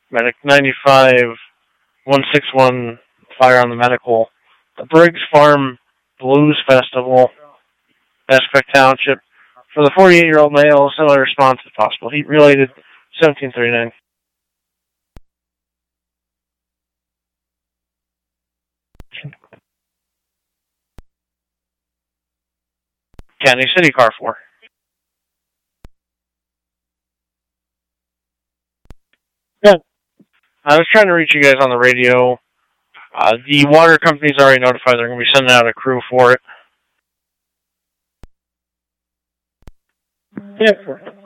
Medic 95-161, fire on the medical. The Briggs Farm Blues Festival, Aspect Township. For the 48-year-old male, similar response as possible. Heat related, 1739. Kansas City, car 4. Yeah. I was trying to reach you guys on the radio. The water company's already notified they're going to be sending out a crew for it. Yeah, 4.